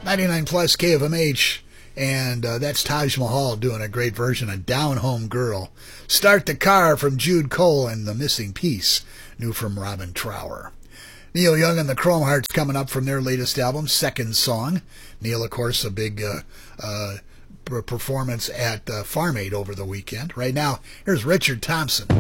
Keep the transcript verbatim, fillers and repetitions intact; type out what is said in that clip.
ninety-nine plus K F M H, and uh, that's Taj Mahal doing a great version of Down Home Girl. Start the Car from Jude Cole and The Missing Piece, new from Robin Trower. Neil Young and the Chrome Hearts coming up from their latest album, Second Song. Neil, of course, a big uh, uh, performance at uh, Farm Aid over the weekend. Right now, here's Richard Thompson.